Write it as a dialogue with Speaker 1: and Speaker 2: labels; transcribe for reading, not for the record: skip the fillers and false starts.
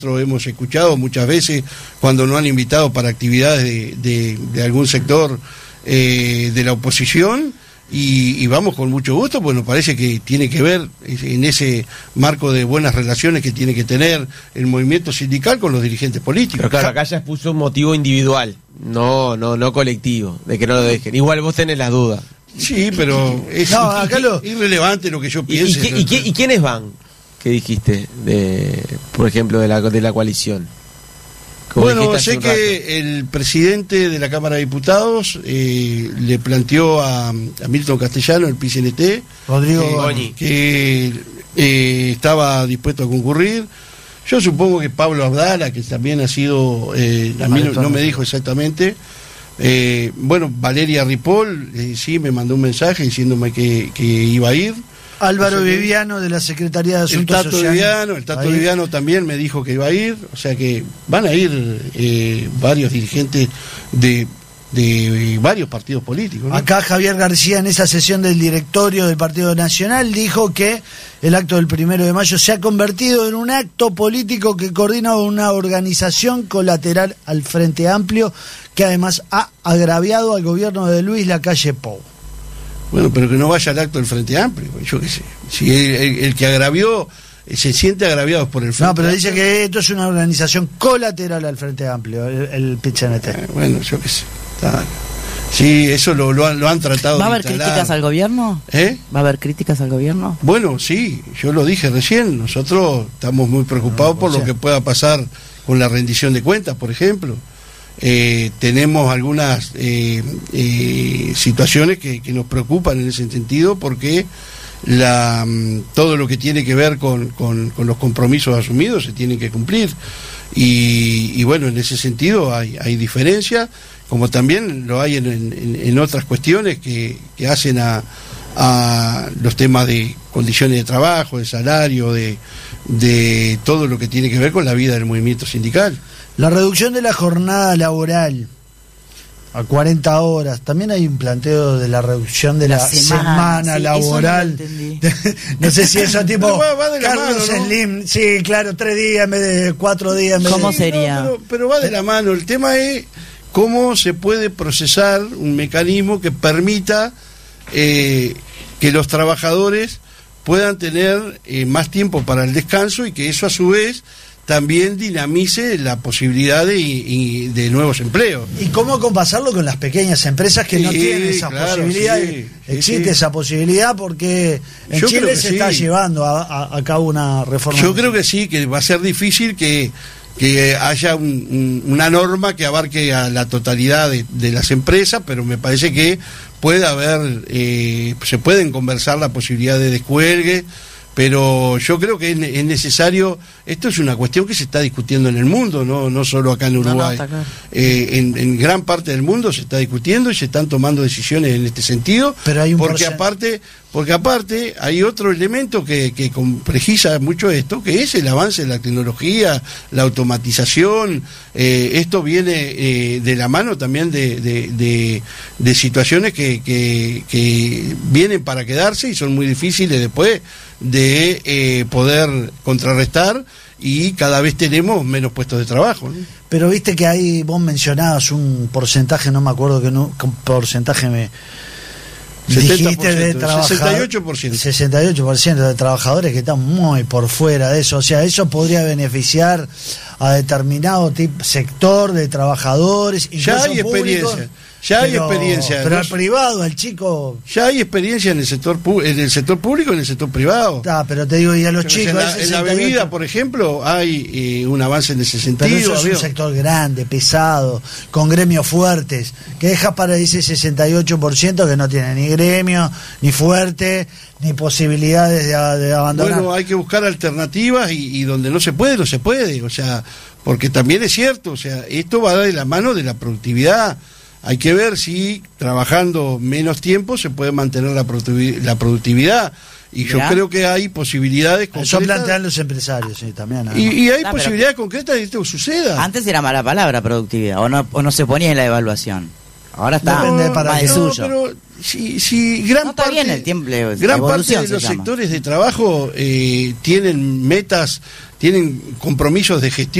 Speaker 1: hemos escuchado muchas veces cuando nos han invitado para actividades de algún sector de la oposición, y vamos con mucho gusto, pues nos parece que tiene que ver en ese marco de buenas relaciones que tiene que tener el movimiento sindical con los dirigentes políticos.
Speaker 2: Pero claro, acá ya expuso un motivo individual, no colectivo, de que no lo dejen. Igual vos tenés las dudas.
Speaker 1: Sí, pero es irrelevante lo que yo piense.
Speaker 2: ¿Y quiénes van? ¿Qué dijiste, por ejemplo, de la coalición?
Speaker 1: Bueno, sé que el presidente de la Cámara de Diputados le planteó a Milton Castellano, el PCNT,
Speaker 3: Rodrigo
Speaker 1: Goñi, que estaba dispuesto a concurrir. Yo supongo que Pablo Abdala, que también ha sido, a mí no me dijo exactamente. Bueno, Valeria Ripoll sí me mandó un mensaje diciéndome que iba a ir.
Speaker 3: Álvaro Viviano, de la Secretaría de Asuntos Sociales.
Speaker 1: El Tato Viviano también me dijo que iba a ir, o sea que van a ir varios dirigentes de varios partidos políticos, ¿no?
Speaker 3: Acá Javier García, en esa sesión del directorio del Partido Nacional, dijo que el acto del 1 de mayo se ha convertido en un acto político que coordina una organización colateral al Frente Amplio, que además ha agraviado al gobierno de Luis Lacalle Pou.
Speaker 1: Bueno, pero que no vaya al acto del Frente Amplio, yo qué sé. Si el que agravió se siente agraviado por el Frente
Speaker 3: No, pero
Speaker 1: Amplio.
Speaker 3: dice que esto es una organización colateral al Frente Amplio, el PCNT.
Speaker 1: Bueno, yo qué sé. Sí, eso lo han tratado de
Speaker 4: ¿Va a haber
Speaker 1: instalar.
Speaker 4: críticas al gobierno? ¿Va a haber críticas al gobierno?
Speaker 1: Bueno, sí, yo lo dije recién. Nosotros estamos muy preocupados por lo que pueda pasar con la rendición de cuentas, por ejemplo. Tenemos algunas situaciones que nos preocupan en ese sentido, porque todo lo que tiene que ver con los compromisos asumidos se tienen que cumplir, y bueno, en ese sentido hay diferencias, como también lo hay en otras cuestiones que hacen a los temas de condiciones de trabajo, de salario, de todo lo que tiene que ver con la vida del movimiento sindical.
Speaker 3: La reducción de la jornada laboral a 40 horas. También hay un planteo de la reducción de la semana laboral. No sé si eso tipo
Speaker 1: va de la
Speaker 3: Carlos
Speaker 1: mano, ¿no?
Speaker 3: Slim. Sí, claro, 3 días en vez de 4 días.
Speaker 4: ¿Cómo sería?
Speaker 1: Pero va de la mano. El tema es cómo se puede procesar un mecanismo que permita que los trabajadores puedan tener más tiempo para el descanso, y que eso a su vez también dinamice la posibilidad de nuevos empleos.
Speaker 3: ¿Y cómo compasarlo con las pequeñas empresas que no tienen esa posibilidad? Existe esa posibilidad, porque en Chile se está llevando a cabo una reforma.
Speaker 1: Yo creo que sí, que va a ser difícil que haya una norma que abarque a la totalidad de las empresas, pero me parece que puede haber, se pueden conversar la posibilidad de descuelgue. Pero yo creo que es necesario. Esto es una cuestión que se está discutiendo en el mundo, no solo acá en Uruguay.
Speaker 4: No, claro.
Speaker 1: En gran parte del mundo se está discutiendo y se están tomando decisiones en este sentido.
Speaker 3: Pero hay
Speaker 1: porque aparte hay otro elemento que complejiza mucho esto, que es el avance de la tecnología, la automatización. Esto viene de la mano también de situaciones que vienen para quedarse y son muy difíciles después de poder contrarrestar, y cada vez tenemos menos puestos de trabajo, ¿no?
Speaker 3: Pero viste que ahí vos mencionabas un porcentaje, no me acuerdo qué porcentaje me
Speaker 1: 70%,
Speaker 3: dijiste de trabajadores, 68% de trabajadores que están muy por fuera de eso. O sea, eso podría beneficiar a determinado sector de trabajadores.
Speaker 1: Ya hay experiencia. Ya hay experiencia.
Speaker 3: Pero al privado, al chico.
Speaker 1: Ya hay experiencia en el sector público y en el sector privado.
Speaker 3: Pero te digo, y a los chicos.
Speaker 1: En la bebida, por ejemplo, hay un avance en ese sentido.
Speaker 3: Pero eso es un sector grande, pesado, con gremios fuertes, que deja para ese 68% que no tiene ni gremio, ni fuerte, ni posibilidades de abandonar.
Speaker 1: Bueno, hay que buscar alternativas, y donde no se puede, o sea, porque también es cierto, o sea, esto va de la mano de la productividad. Hay que ver si trabajando menos tiempo se puede mantener la productividad. Y yo creo que hay posibilidades concretas.
Speaker 3: Eso plantean los empresarios, sí, también.
Speaker 1: Y hay posibilidades concretas de que esto suceda.
Speaker 4: Antes era mala palabra productividad, o no se ponía en la evaluación. Ahora está
Speaker 3: Depende
Speaker 4: más de suyo.
Speaker 1: Pero si gran parte de los sectores de trabajo tienen metas, tienen compromisos de gestión